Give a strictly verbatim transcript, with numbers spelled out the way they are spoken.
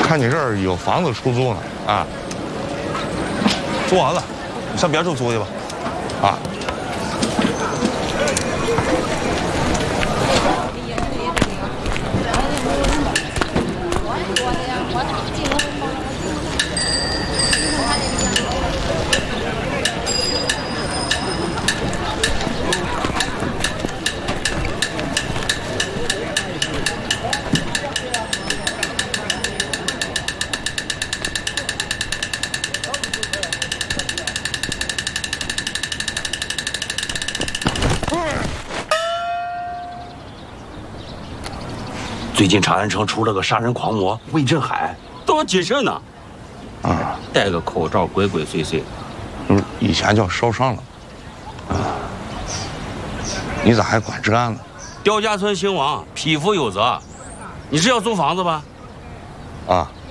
看你这儿有房子出租呢，啊，租完了，你上别处租去吧，啊。 最近长安城出了个杀人狂魔魏振海，都要谨慎呢。 啊， 戴个口罩，鬼鬼祟祟。 就是以前叫烧伤了。啊，你咋还管这案呢？ 刁家村兴亡，匹夫有责。你是要租房子吧？ 啊。